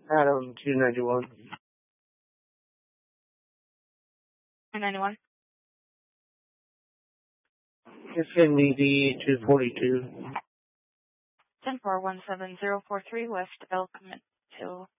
Adam 291. 291. Just give me the 242. 1017043 West El Camino.